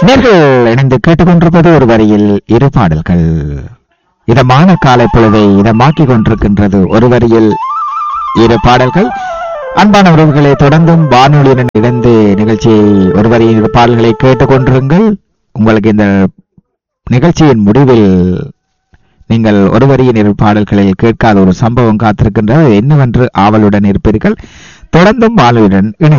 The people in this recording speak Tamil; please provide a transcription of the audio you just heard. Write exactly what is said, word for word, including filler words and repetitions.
நேர்கள் இணைந்து கேட்டுக்கொண்டிருப்பது ஒரு வரியில் இரு பாடல்கள். இதமான காலை பொழுதை இதமாக்கிக் கொண்டிருக்கின்றது ஒரு வரியில் இரு பாடல்கள். அன்பான உறவுகளை தொடர்ந்தும் வானொலியுடன் இணைந்து நிகழ்ச்சியை ஒரு வரியில் இரு பாடல்களை கேட்டுக்கொண்டிருங்கள். உங்களுக்கு இந்த நிகழ்ச்சியின் முடிவில் நீங்கள் ஒரு வரியின் இரு பாடல்களில் கேட்காத ஒரு சம்பவம் காத்திருக்கின்றது. என்னவென்று ஆவலுடன் இருப்பீர்கள். தொடர்ந்தும் வானொலியுடன் இணை